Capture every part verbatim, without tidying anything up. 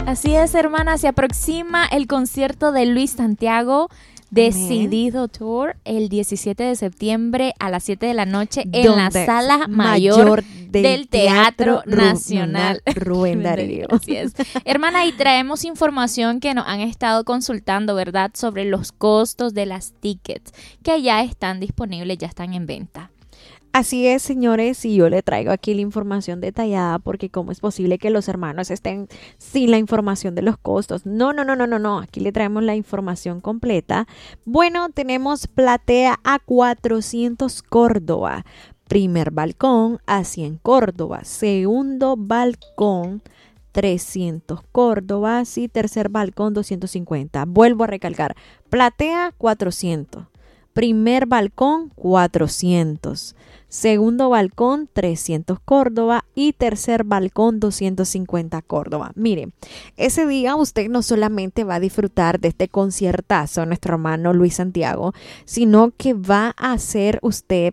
Así es, hermana, se aproxima el concierto de Luis Santiago, Decidido Amén. Tour, el diecisiete de septiembre a las siete de la noche en la Donde sala mayor, mayor del, del Teatro Teatro Nacional. Rubén Darío. Así es. Hermana, y traemos información que nos han estado consultando, ¿verdad? Sobre los costos de las tickets, que ya están disponibles, ya están en venta. Así es, señores, y yo le traigo aquí la información detallada porque cómo es posible que los hermanos estén sin la información de los costos. No, no, no, no, no, no. Aquí le traemos la información completa. Bueno, tenemos platea a cuatrocientos Córdoba. Primer balcón a cien Córdoba. Segundo balcón trescientos Córdoba. Y tercer balcón doscientos cincuenta. Vuelvo a recalcar. Platea cuatrocientos. Primer balcón cuatrocientos. Segundo balcón trescientos Córdoba y tercer balcón doscientos cincuenta Córdoba. Mire, ese día usted no solamente va a disfrutar de este conciertazo, nuestro hermano Luis Santiago, sino que va a ser usted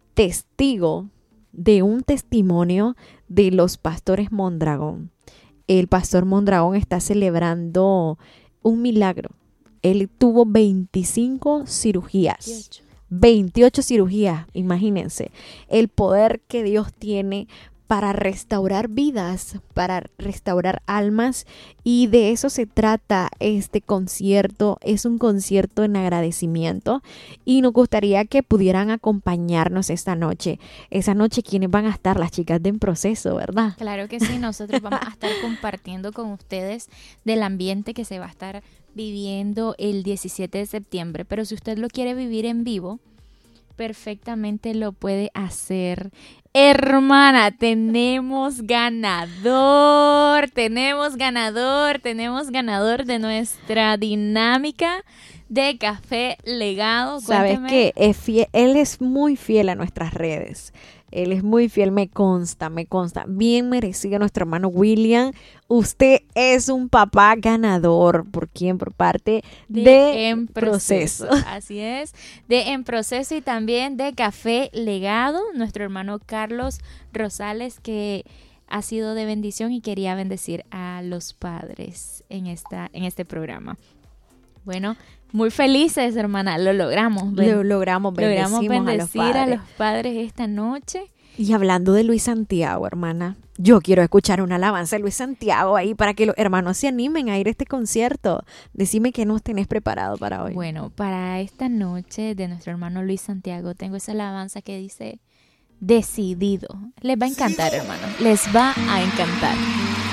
testigo de un testimonio de los pastores Mondragón. El pastor Mondragón está celebrando un milagro. Él tuvo veinticinco cirugías. veintiocho. veintiocho cirugías, imagínense. El poder que Dios tiene para restaurar vidas, para restaurar almas, y de eso se trata este concierto. Es un concierto en agradecimiento y nos gustaría que pudieran acompañarnos esta noche. Esa noche, ¿quiénes van a estar? Las chicas de En Proceso, ¿verdad? Claro que sí, nosotros vamos a estar compartiendo con ustedes del ambiente que se va a estar viviendo el diecisiete de septiembre, pero si usted lo quiere vivir en vivo, perfectamente lo puede hacer. Hermana, tenemos ganador, tenemos ganador, tenemos ganador de nuestra dinámica de Café Legado. ¿Sabes Cuénteme. qué? Es fiel, él es muy fiel a nuestras redes. Él es muy fiel, me consta, me consta. Bien merecido nuestro hermano William. Usted es un papá ganador. ¿Por quién? Por parte de, de En Proceso. Proceso. Así es, de En Proceso y también de Café Legado, nuestro hermano Carlos Rosales, que ha sido de bendición y quería bendecir a los padres en, esta, en este programa. Bueno, muy felices, hermana, lo logramos. Ben- Lo logramos, logramos bendecimos bendecir a los a padres. los padres esta noche. Y hablando de Luis Santiago, hermana, yo quiero escuchar una alabanza de Luis Santiago ahí para que los hermanos se animen a ir a este concierto. Decime qué nos tenés preparado para hoy. Bueno, para esta noche de nuestro hermano Luis Santiago tengo esa alabanza que dice Decidido. Les va a encantar, hermano. Les va a encantar.